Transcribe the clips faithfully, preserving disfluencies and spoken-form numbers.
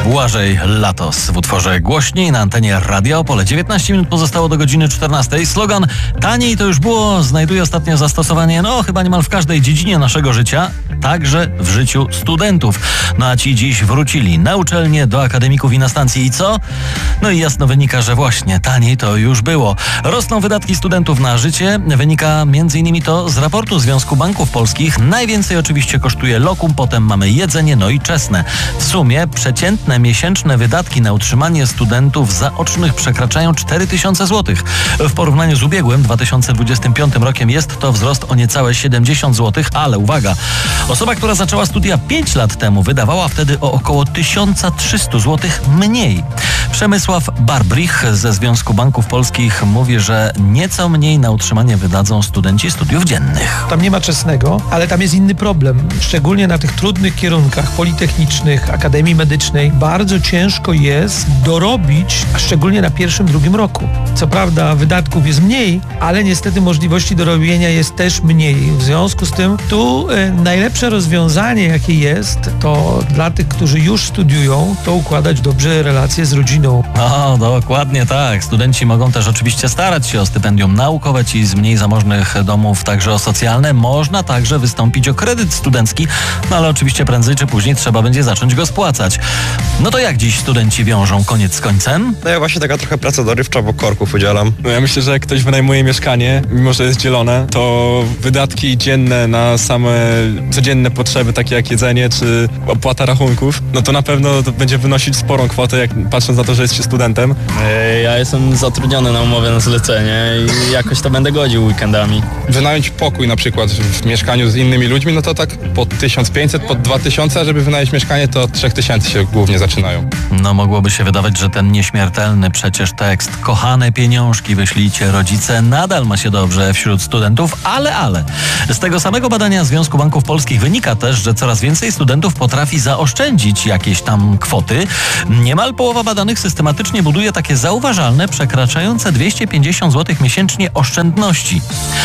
Błażej Latos w utworze Głośniej na antenie Radia Opole. dziewiętnaście minut pozostało do godziny czternastej. Slogan taniej to już było znajduje ostatnio zastosowanie no chyba niemal w każdej dziedzinie naszego życia, także w życiu studentów. No a ci dziś wrócili na uczelnię, do akademików i na stacji i co? No i jasno wynika, że właśnie taniej to już było. Rosną wydatki studentów na życie. Wynika między innymi to z raportu Związku Banków Polskich. Najwięcej oczywiście kosztuje lokum, potem mamy jedzenie, no i czesne. W sumie przeciętne miesięczne wydatki na utrzymanie studentów zaocznych przekraczają cztery tysiące złotych. W porównaniu z ubiegłym dwa tysiące dwudziestym piątym rokiem jest to wzrost o niecałe siedemdziesiąt złotych, ale uwaga, osoba, która zaczęła studia pięć lat temu, wydawała wtedy o około tysiąc trzysta złotych mniej. Przemysław Barbrich ze Związku Banków Polskich mówi, że nieco mniej na utrzymanie wydadzą studenci studiów dziennych. Tam nie ma czesnego, ale tam jest inny problem. Szczególnie na tych trudnych kierunkach politechnicznych, Akademii Medycznej bardzo ciężko jest dorobić, a szczególnie na pierwszym, drugim roku. Co prawda wydatków jest mniej, ale niestety możliwości dorobienia jest też mniej. W związku z tym tu y, najlepsze rozwiązanie, jakie jest, to dla tych, którzy już studiują, to układać dobrze relacje z rodziną. No, dokładnie tak. Studenci mogą też oczywiście starać się o stypendium naukowe, ci z mniej zamożnych domów także o socjalne. Można także wystąpić o kredyt studencki, no ale oczywiście prędzej czy później trzeba będzie zacząć go spłacać. No to jak dziś studenci wiążą koniec z końcem? No ja właśnie taka trochę praca dorywcza, bo korków udzielam. No ja myślę, że jak ktoś wynajmuje mieszkanie, mimo że jest dzielone, to wydatki dzienne na same codzienne potrzeby, takie jak jedzenie czy opłata rachunków, no to na pewno to będzie wynosić sporą kwotę, jak patrząc na to, że jest się studentem. Ja jestem zatrudniony na umowę na zlecenie i jakoś to będę godził weekendami. Wynająć pokój na przykład w mieszkaniu z innymi ludźmi, no to tak po tysiąc pięćset, po dwa tysiące, a żeby wynająć mieszkanie, to trzy tysiące się głównie zaczynają. No mogłoby się wydawać, że ten nieśmiertelny przecież tekst kochane pieniążki wyślijcie rodzice nadal ma się dobrze wśród studentów, ale, ale. Z tego samego badania Związku Banków Polskich wynika też, że coraz więcej studentów potrafi zaoszczędzić jakieś tam kwoty. Niemal połowa badanych systematycznie buduje takie zauważalne, przekraczające dwieście pięćdziesiąt złotych miesięcznie oszczędności.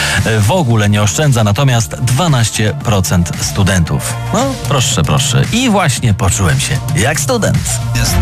W ogóle nie oszczędza natomiast dwanaście procent studentów. No proszę, proszę. I właśnie poczułem się jak student.